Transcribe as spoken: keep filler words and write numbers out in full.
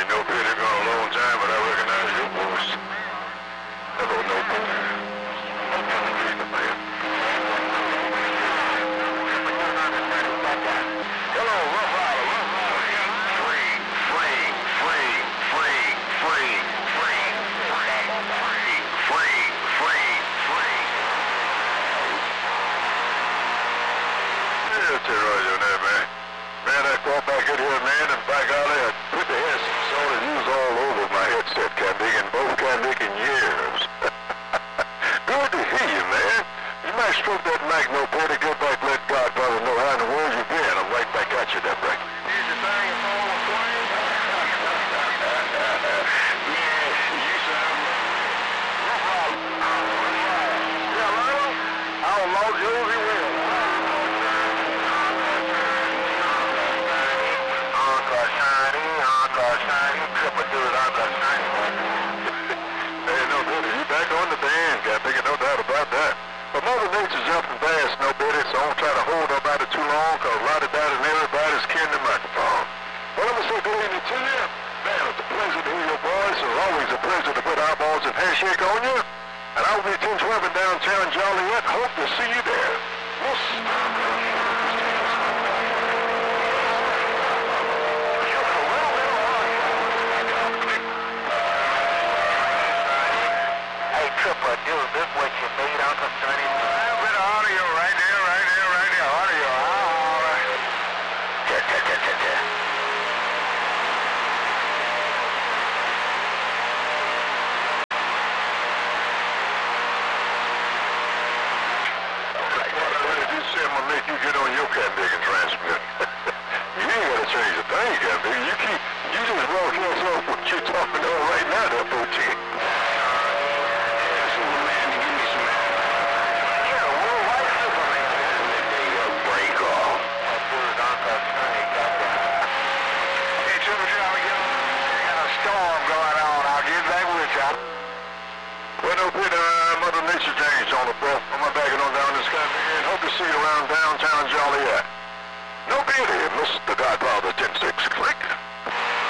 ain't no pity gone a long time, but I recognize your voice. Hello, no pity. Hello, Rough Rider, Rough Rider. Free, free, free, free, free, free, free, free, free, free. Yeah, T-Roger on there, man. Man, I crawled back in here, man, and by golly, I put the head some salt and used all over my headset, Candick, and both Candick in years. Good to hear you, man. You might stroke that mic, no pity. Get back, let Godfather know how in the world you've been. I'm right back at you, that break. Here's your thing, it's all the flame. Yeah, you sound rough rider. Yeah, Lionel? Outlaw Josie Will. Uncle Shiny, Uncle Shiny, triple do it, Uncle Shiny. Hey, no pity. You back on the band, Candick, no doubt about that. But Mother Nature's up and fast, no pity, so don't try to hold nobody too long, because a lot of that and everybody's carrying the microphone. Well, I'm going to say good evening to you. Man, it's a pleasure to hear your voice. It's always a pleasure to put eyeballs and handshake on you. And I'll be ten twelve in downtown Joliet. Hope to see you there. We'll see. Hey, Tripper, dude, this what you made, Uncle Sonny? A bit of audio right there, right there, right there. Audio. All right. Ta ta ta ta ta. What did you say? I'm gonna make you get on your Candick and transmit. You ain't gotta change a thing, Candick. You keep, you just walk yourself what you're talking about right now, that fourteen. Well, no pity, uh, Mother Nature changed on the bro. I'm back on down this guy, and hope to see you around downtown Joliet.